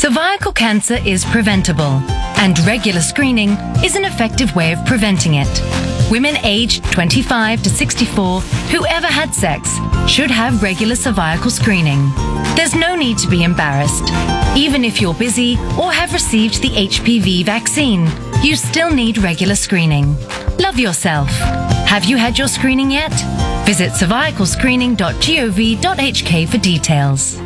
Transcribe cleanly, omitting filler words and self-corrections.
Cervical cancer is preventable, and regular screening is an effective way of preventing it. Women aged 25 to 64 who ever had sex should have regular cervical screening. There's no need to be embarrassed. Even if you're busy or have received the HPV vaccine, you still need regular screening. Love yourself. Have you had your screening yet? Visit cervicalscreening.gov.hk for details.